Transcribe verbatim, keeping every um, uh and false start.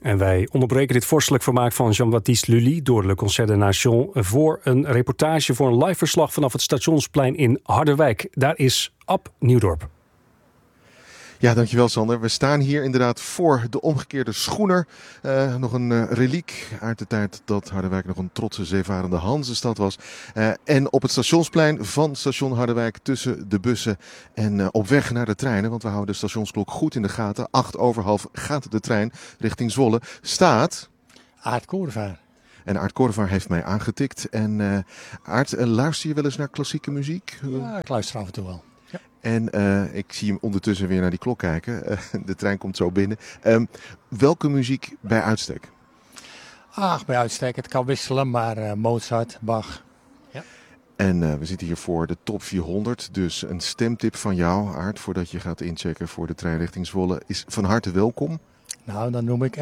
En wij onderbreken dit vorstelijk vermaak van Jean-Baptiste Lully door Le Concert des Nations voor een reportage voor een live verslag vanaf het Stationsplein in Harderwijk. Daar is Ab Nieuwdorp. Ja, dankjewel Sander. We staan hier inderdaad voor de omgekeerde schoener. Uh, nog een uh, reliek uit de tijd dat Harderwijk nog een trotse zeevarende Hanzestad was. Uh, en op het Stationsplein van station Harderwijk tussen de bussen en uh, op weg naar de treinen. Want we houden de stationsklok goed in de gaten. Acht over half gaat de trein richting Zwolle. Staat Aart Korevaar. En Aart Korevaar heeft mij aangetikt. En uh, Aart, uh, luister je wel eens naar klassieke muziek? Ja, ik luister af en toe wel. Ja. En uh, ik zie hem ondertussen weer naar die klok kijken. Uh, de trein komt zo binnen. Um, welke muziek bij uitstek? Ach, bij uitstek. Het kan wisselen, maar uh, Mozart, Bach. Ja. En uh, we zitten hier voor de top vierhonderd. Dus een stemtip van jou, Aart, voordat je gaat inchecken voor de trein richting Zwolle, is van harte welkom. Nou, dan noem ik